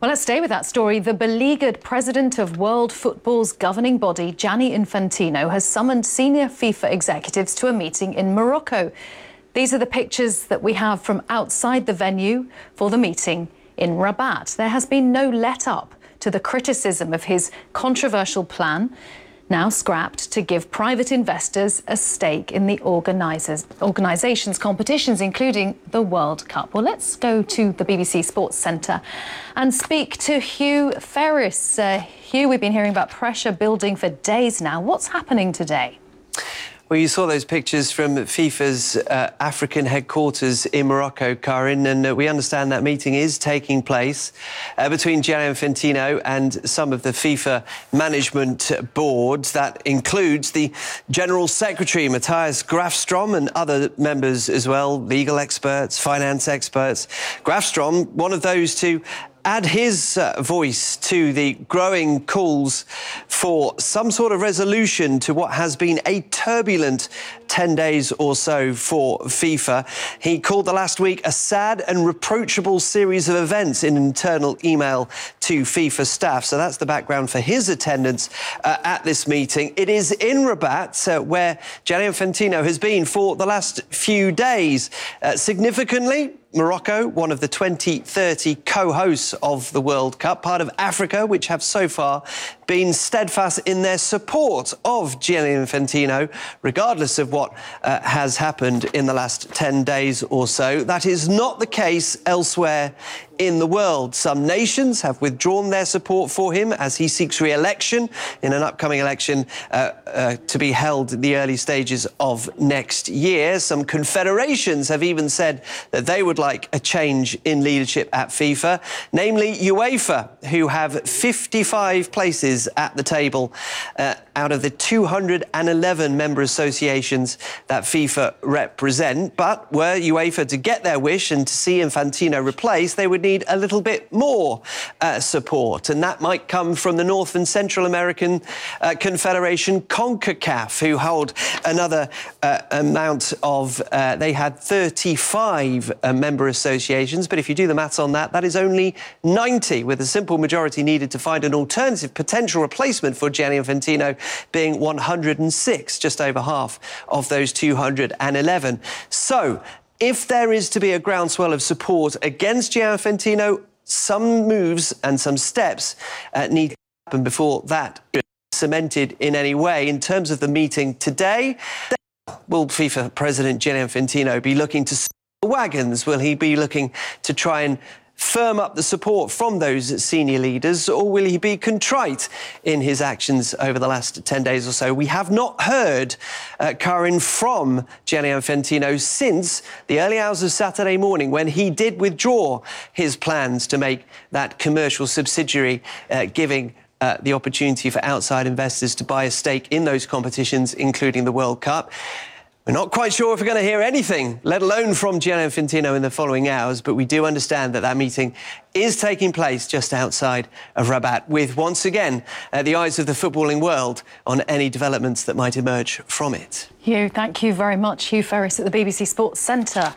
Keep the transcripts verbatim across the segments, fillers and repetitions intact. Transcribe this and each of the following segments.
Well, let's stay with that story. The beleaguered president of World Football's governing body, Gianni Infantino, has summoned senior FIFA executives to a meeting in Morocco. These are the pictures that we have from outside the venue for the meeting in Rabat. There has been no let-up to the criticism of his controversial plan, now scrapped, to give private investors a stake in the organisers, organisation's competitions, including the World Cup. Well, let's go to the B B C Sports Centre and speak to Hugh Ferris. Uh, Hugh, we've been hearing about pressure building for days now. What's happening today? Well, you saw those pictures from FIFA's uh, African headquarters in Morocco, Karin, and uh, we understand that meeting is taking place uh, between Gianni Infantino and some of the FIFA management board. That includes the General Secretary, Matthias Grafstrom, and other members as well, legal experts, finance experts. Grafstrom, one of those to add his uh, voice to the growing calls for some sort of resolution to what has been a turbulent ten days or so for FIFA. He called the last week a sad and reproachable series of events in an internal email to FIFA staff. So that's the background for his attendance uh, at this meeting. It is in Rabat, uh, where Gianni Infantino has been for the last few days. Uh, significantly, Morocco, one of the twenty thirty co-hosts of the World Cup, part of Africa, which have so far been steadfast in their support of Gianni Infantino, regardless of what uh, has happened in the last ten days or so. That is not the case elsewhere in the world. Some nations have withdrawn their support for him as he seeks re-election in an upcoming election uh, uh, to be held in the early stages of next year. Some confederations have even said that they would like a change in leadership at FIFA, namely UEFA, who have fifty-five places at the table uh, out of the two hundred eleven member associations that FIFA represent. But were UEFA to get their wish and to see Infantino replaced, they would need a little bit more uh, support, and that might come from the North and Central American uh, Confederation, CONCACAF, who hold another uh, amount of, uh, they had thirty-five uh, member associations, but if you do the maths on that, that is only ninety, with a simple majority needed to find an alternative potential replacement for Gianni Infantino being one hundred and six, just over half of those two hundred eleven. So, if there is to be a groundswell of support against Gianni Infantino, some moves and some steps uh, need to happen before that is cemented in any way. In terms of the meeting today, will FIFA President Gianni Infantino be looking to the wagons? Will he be looking to try and firm up the support from those senior leaders, or will he be contrite in his actions over the last ten days or so? We have not heard, uh, Karin, from Gianni Infantino since the early hours of Saturday morning, when he did withdraw his plans to make that commercial subsidiary, uh, giving Uh, the opportunity for outside investors to buy a stake in those competitions, including the World Cup. We're not quite sure if we're going to hear anything, let alone from Gianni Infantino in the following hours, but we do understand that that meeting is taking place just outside of Rabat, with, once again, uh, the eyes of the footballing world on any developments that might emerge from it. Hugh, thank you very much. Hugh Ferris at the B B C Sports Centre.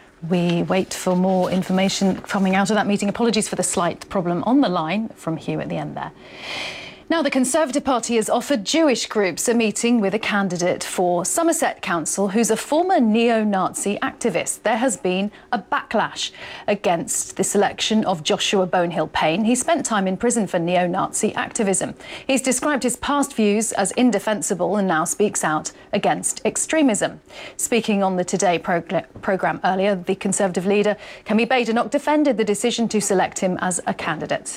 We wait for more information coming out of that meeting. Apologies for the slight problem on the line from Hugh at the end there. Now, the Conservative Party has offered Jewish groups a meeting with a candidate for Somerset Council who's a former neo-Nazi activist. There has been a backlash against the selection of Joshua Bonehill Payne. He spent time in prison for neo-Nazi activism. He's described his past views as indefensible and now speaks out against extremism. Speaking on the Today prog- programme earlier, the Conservative leader, Kemi Badenoch, defended the decision to select him as a candidate.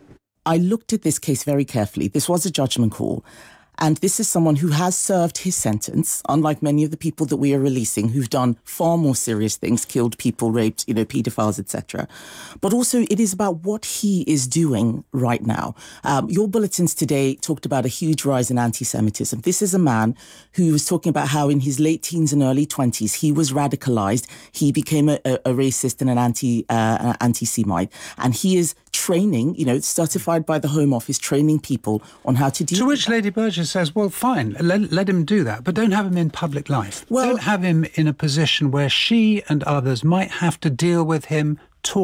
I looked at this case very carefully. This was a judgment call. And this is someone who has served his sentence, unlike many of the people that we are releasing who've done far more serious things, killed people, raped, you know, paedophiles, et cetera. But also it is about what he is doing right now. Um, your bulletins today talked about a huge rise in anti-Semitism. This is a man who was talking about how in his late teens and early twenties, he was radicalized. He became a, a, a racist and an anti, uh, an anti-Semite. And he is training, you know, certified by the Home Office, training people on how to deal To with which that. Lady Burgess says, well, fine, let, let him do that, but don't have him in public life. Well, don't have him in a position where she and others might have to deal with him